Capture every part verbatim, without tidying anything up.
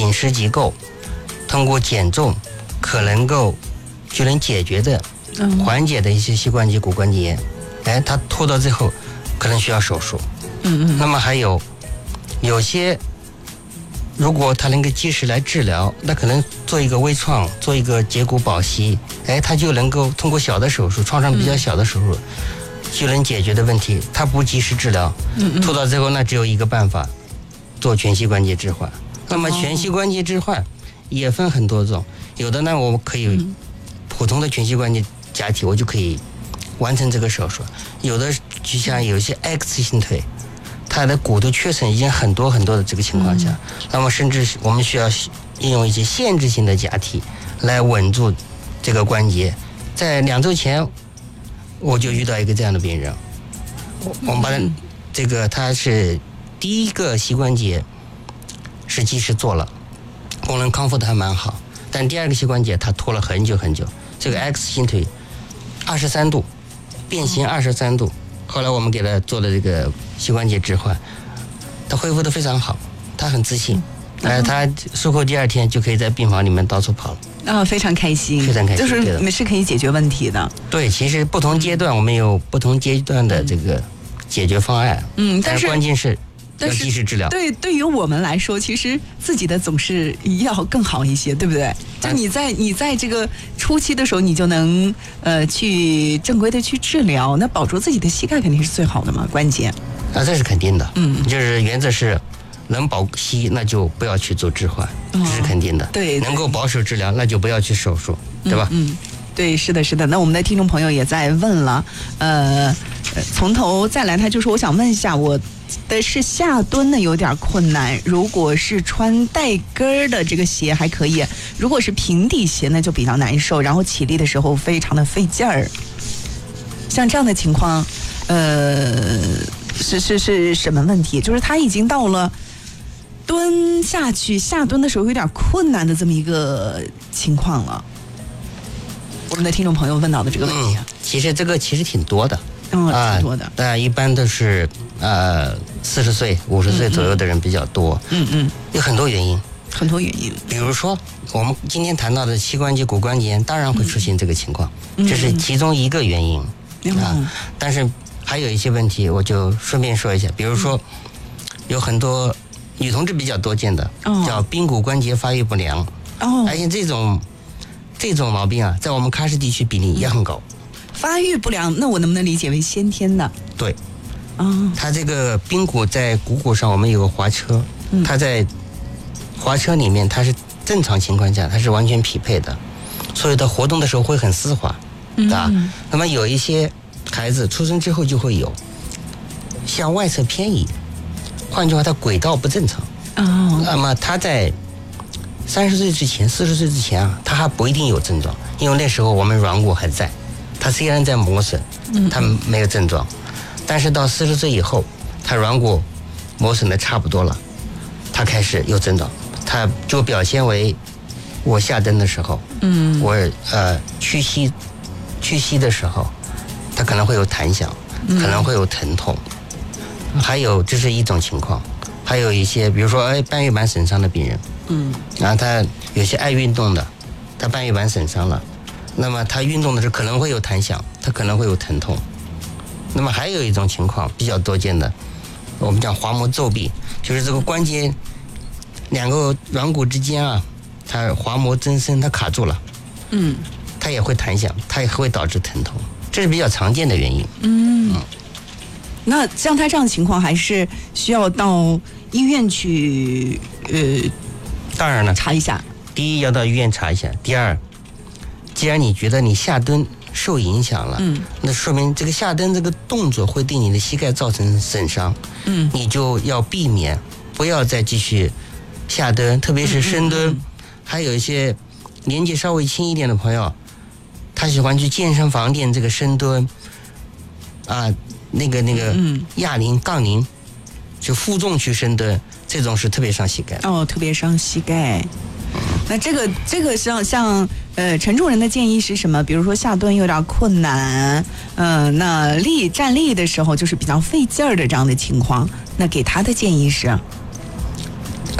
饮食结构，通过减重可能够就能解决的、缓解的一些膝关节骨关节炎，哎，它拖到最后可能需要手术。 嗯嗯。 那么还有有些，如果它能够及时来治疗，那可能做一个微创，做一个截骨保息，哎，它就能够通过小的手术，创伤比较小的手术。嗯，就能解决的问题，它不及时治疗，拖到最后那只有一个办法，做全膝关节置换。那么全膝关节置换也分很多种，有的呢我可以普通的全膝关节假体，我就可以完成这个手术；有的就像有一些 X 型腿，它的骨头缺损已经很多很多的这个情况下，那么甚至我们需要应用一些限制性的假体来稳住这个关节。在两周前。我就遇到一个这样的病人，我们把他这个他是第一个膝关节是及时做了，功能康复的还蛮好，但第二个膝关节他拖了很久很久，这个 X 型腿二十三度变形二十三度，后来我们给他做了这个膝关节置换，他恢复的非常好，他很自信，呃，他术后第二天就可以在病房里面到处跑了。 啊、哦，非常开心， 非常开心， 就是是可以解决问题的。 对，其实不同阶段我们有不同阶段的这个解决方案。嗯，但是关键是要及时治疗。 对，对于我们来说，其实自己的总是要更好一些，对不对？就你在你在这个初期的时候，你就能呃去正规的去治疗，那保住自己的膝盖肯定是最好的嘛，关键。 啊，这是肯定的。嗯，就是原则是。能保膝那就不要去做置换，这是肯定的。 哦、对， 能够保守治疗那就不要去手术，对吧？ 嗯，嗯对，是的，是的。那我们的听众朋友也在问了，呃，从头再来，他就说我想问一下，我的是下蹲呢有点困难，如果是穿带跟的这个鞋还可以，如果是平底鞋呢就比较难受，然后起立的时候非常的费劲儿。像这样的情况，呃，是是是什么问题？就是他已经到了。蹲下去下蹲的时候有点困难的这么一个情况了，我们的听众朋友问到的这个问题、啊嗯、其实这个其实挺多的， 嗯、哦，挺多的， 但、呃、一般都是呃四十岁、五十岁左右的人比较多， 嗯嗯， 有很多原因， 很多原因， 比如说我们今天谈到的膝关节骨关节炎，当然会出现这个情况，嗯、这是其中一个原因、嗯、啊、嗯，但是还有一些问题，我就顺便说一下，比如说、嗯、有很多。女同志比较多见的，哦、叫髌骨关节发育不良，哦，而且这种这种毛病啊，在我们喀什地区比例也很高。 发育不良，那我能不能理解为先天的？ 对，哦，它这个髌骨在股骨上，我们有个滑车，嗯、它在滑车里面，它是正常情况下它是完全匹配的，所以它活动的时候会很丝滑，嗯、啊。那么有一些孩子出生之后就会有向外侧偏移。换句话，它轨道不正常。哦。那么他在三十岁之前、四十岁之前啊，他还不一定有症状，因为那时候我们软骨还在，它虽然在磨损，它没有症状，但是到四十岁以后，它软骨磨损的差不多了，它开始有症状，它就表现为我下蹲的时候，嗯，我呃屈膝屈膝的时候，它可能会有弹响，可能会有疼痛。还有这是一种情况，还有一些比如说哎半月板损伤的病人，嗯，然后他有些爱运动的，他半月板损伤了，那么他运动的时候可能会有弹响，他可能会有疼痛。那么还有一种情况比较多见的，我们讲滑膜皱壁，就是这个关节两个软骨之间啊，它滑膜增生，它卡住了，嗯，它也会弹响，它也会导致疼痛，这是比较常见的原因。嗯。嗯， 那像他这样的情况，还是需要到医院去呃， 当然了， 查一下。 第一要到医院查一下，第二，既然你觉得你下蹲受影响了，嗯，那说明这个下蹲这个动作会对你的膝盖造成损伤，嗯，你就要避免，不要再继续下蹲，特别是深蹲。嗯嗯嗯，还有一些年纪稍微轻一点的朋友，他喜欢去健身房练这个深蹲，啊。那个那个哑铃、杠铃，就负重去深蹲，这种是特别伤膝盖。 哦，特别伤膝盖。那这个这个像像呃陈主任的建议是什么？比如说下蹲有点困难，嗯、呃，那立站立的时候就是比较费劲儿的这样的情况，那给他的建议是？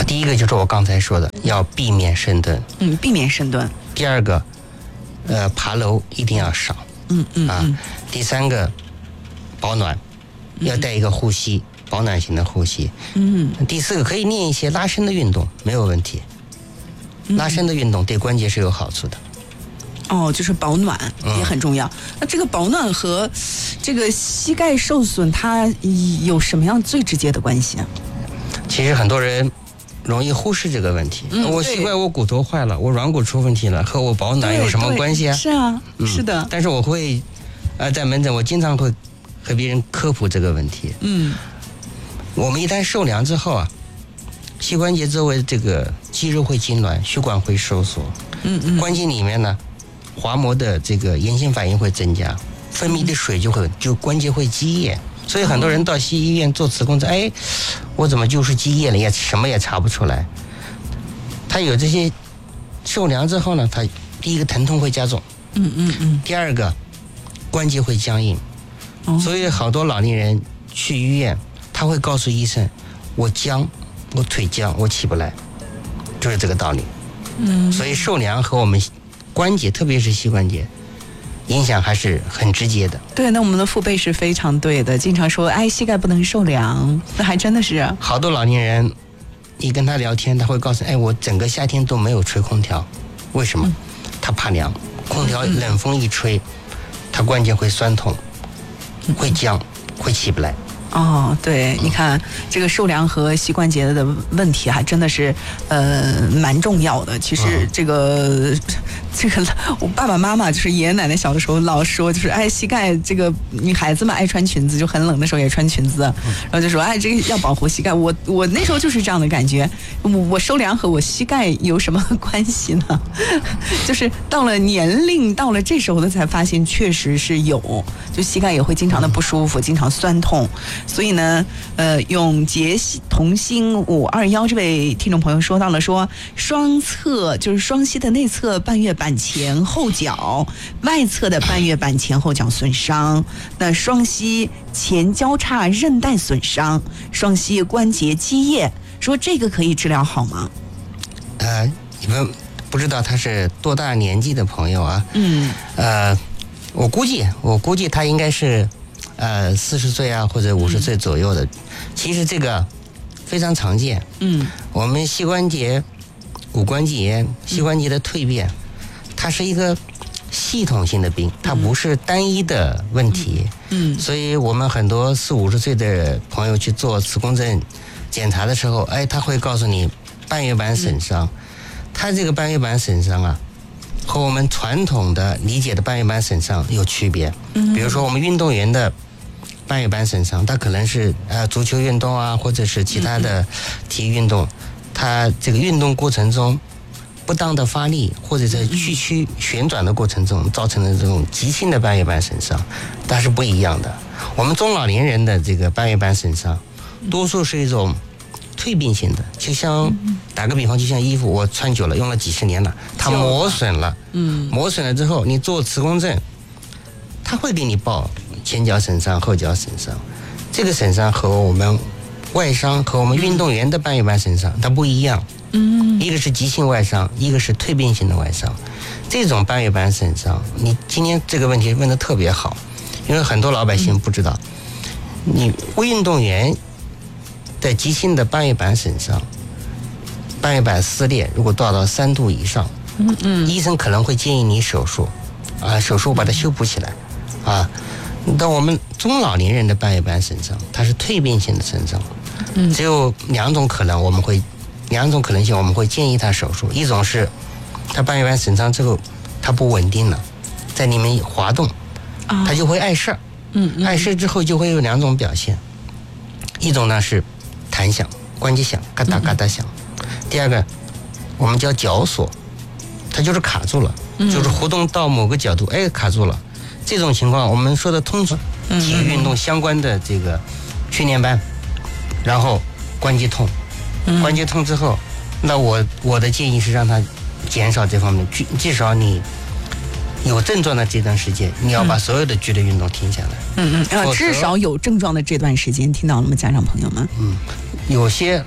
第一个就是我刚才说的，要避免深蹲。 嗯，避免深蹲。 第二个，呃，爬楼一定要少。 嗯嗯啊。第三个，保暖，要带一个护膝，保暖型的护膝。 嗯。 第四个，可以练一些拉伸的运动，没有问题。拉伸的运动对关节是有好处的。 哦，就是保暖也很重要。嗯、那这个保暖和这个膝盖受损，它有什么样最直接的关系啊？ 其实很多人容易忽视这个问题。嗯、我奇怪，我骨头坏了，我软骨出问题了，和我保暖有什么关系啊？ 是啊，嗯、是的。 但是我会，呃，在门诊我经常会和别人科普这个问题。嗯，我们一旦受凉之后啊，膝关节周围这个肌肉会痉挛，血管会收缩。嗯嗯。关节里面呢，滑膜的这个炎性反应会增加，分泌的水就会就关节会积液。所以很多人到西医院做磁共振，哎，我怎么就是积液了，也什么也查不出来。他有这些受凉之后呢，他第一个疼痛会加重，嗯嗯嗯，第二个关节会僵硬，所以好多老年人去医院，他会告诉医生，我僵，我腿僵，我起不来，就是这个道理。嗯，所以受凉和我们关节，特别是膝关节，影响还是很直接的。 对，那我们的父辈是非常对的，经常说，哎，膝盖不能受凉，那还真的是。 好多老年人，你跟他聊天，他会告诉，哎，我整个夏天都没有吹空调，为什么？嗯、他怕凉，空调冷风一吹，嗯、他关节会酸痛，会僵，会起不来。 哦，对，你看这个受凉和膝关节的问题还真的是呃蛮重要的。其实这个、嗯、这个我爸爸妈妈就是爷爷奶奶小的时候老说，就是哎膝盖这个女孩子嘛爱穿裙子，就很冷的时候也穿裙子，嗯、然后就说哎这个要保护膝盖。我我那时候就是这样的感觉，我我受凉和我膝盖有什么关系呢？就是到了年龄到了这时候的才发现确实是有，就膝盖也会经常的不舒服，嗯、经常酸痛。所以呢，呃，永杰同心五二幺这位听众朋友说到了说，双侧就是双膝的内侧半月板前后脚，外侧的半月板前后脚损伤，那双膝前交叉韧带损伤，双膝关节积液，说这个可以治疗好吗？ 呃，你们不知道他是多大年纪的朋友啊？嗯，呃，我估计，我估计他应该是。呃，四十岁啊，或者五十岁左右的，嗯、其实这个非常常见。嗯，我们膝关节、骨关节炎、膝关节的蜕变，它是一个系统性的病，它不是单一的问题。嗯，所以我们很多四五十岁的朋友去做磁共振检查的时候，哎，他会告诉你半月板损伤。嗯、他这个半月板损伤啊，和我们传统的理解的半月板损伤有区别。嗯，比如说我们运动员的半月板损伤，它可能是呃足球运动啊，或者是其他的体育运动，它这个运动过程中不当的发力，或者在屈曲旋转的过程中造成的这种急性的半月板损伤，它是不一样的。我们中老年人的这个半月板损伤，多数是一种蜕变性的，就像打个比方，就像衣服我穿久了，用了几十年了，它磨损了，嗯，磨损了之后，你做磁共振，它会给你报前脚损伤、后脚损伤。这个损伤和我们外伤和我们运动员的半月板损伤它不一样，嗯，一个是急性外伤，一个是蜕变性的外伤。这种半月板损伤，你今天这个问题问得特别好，因为很多老百姓不知道，你运动员的急性的半月板损伤、半月板撕裂，如果达到三度以上，嗯嗯，医生可能会建议你手术，啊，手术把它修补起来，啊。但我们中老年人的半月板损伤，它是蜕变性的损伤，嗯，只有两种可能，我们会两种可能性，我们会建议他手术。一种是他半月板损伤之后，它不稳定了，在里面滑动，它就会碍事儿，嗯嗯，碍事之后就会有两种表现，一种呢是弹响，关节响，嘎哒嘎哒响；第二个我们叫绞锁，它就是卡住了，就是活动到某个角度，哎，卡住了。这种情况，我们说的通俗体育运动相关的这个训练班，然后关节痛，关节痛之后，那我我的建议是让他减少这方面，至少你有症状的这段时间，你要把所有的剧烈运动停下来。嗯嗯， 啊，至少有症状的这段时间，听到了吗，家长朋友们？ 嗯，有些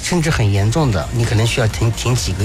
甚至很严重的，你可能需要停停几个